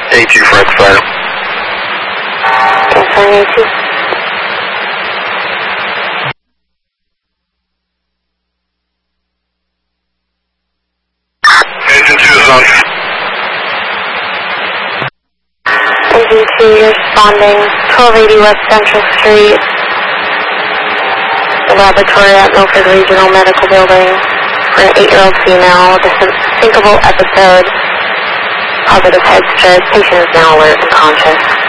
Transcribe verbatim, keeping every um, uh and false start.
A two for X Vital. Confirm A two. Agent two is on. Agent two, you're responding. twelve eighty West Central Street. The laboratory at Milford Regional Medical Building for an eight-year-old female with a syncable episode. Positive head stroke. Patient is now alert and conscious.